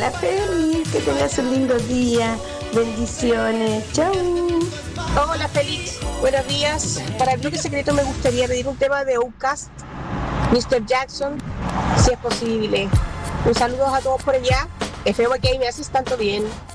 Hola Félix, que tengas un lindo día. Bendiciones. Chau. Hola Félix, buenos días. Para el bloque secreto me gustaría pedir un tema de Outkast, Mr. Jackson, si es posible. Un saludo a todos por allá. Espero que ahí me haces tanto bien.